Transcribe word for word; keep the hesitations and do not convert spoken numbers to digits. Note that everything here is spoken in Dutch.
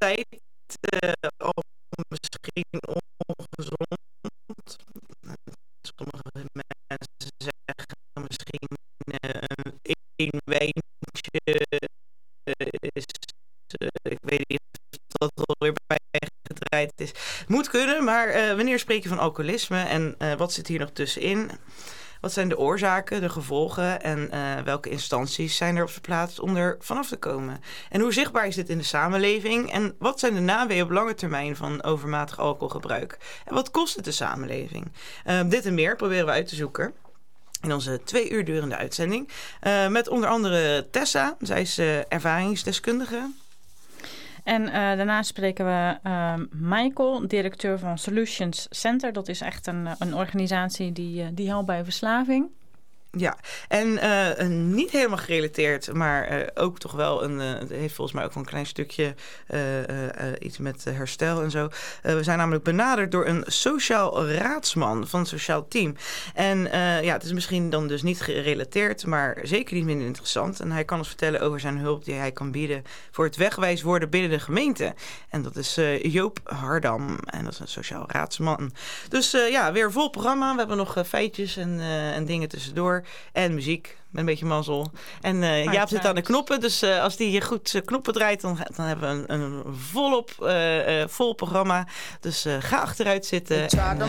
tijd uh, al misschien ongezond. Sommige mensen zeggen misschien uh, één wijntje uh, is, uh, ik weet niet of dat alweer bijgedraaid is. Moet kunnen, maar uh, wanneer spreek je van alcoholisme en uh, wat zit hier nog tussenin? Wat zijn de oorzaken, de gevolgen en uh, welke instanties zijn er op zijn plaats om er vanaf te komen? En hoe zichtbaar is dit in de samenleving? En wat zijn de naweeën op lange termijn van overmatig alcoholgebruik? En wat kost het de samenleving? Uh, dit en meer proberen we uit te zoeken in onze twee uur durende uitzending. Uh, met onder andere Tessa, zij is uh, ervaringsdeskundige. En uh, daarnaast spreken we uh, Michael, directeur van Solutions Center. Dat is echt een, een organisatie die, uh, die helpt bij verslaving. Ja, en uh, niet helemaal gerelateerd, maar uh, ook toch wel een, uh, het heeft volgens mij ook wel een klein stukje uh, uh, uh, iets met herstel en zo. Uh, we zijn namelijk benaderd door een sociaal raadsman van het sociaal team. En uh, ja, het is misschien dan dus niet gerelateerd, maar zeker niet minder interessant. En hij kan ons vertellen over zijn hulp die hij kan bieden voor het wegwijs worden binnen de gemeente. En dat is uh, Joop Hardam en dat is een sociaal raadsman. Dus uh, ja, weer een vol programma. We hebben nog uh, feitjes en, uh, en dingen tussendoor. En muziek, met een beetje mazzel. En uh, Jaap zit aan de knoppen, dus uh, als die goed uh, knoppen draait, dan, dan hebben we een, een volop uh, uh, vol programma. Dus uh, ga achteruit zitten. En, uh,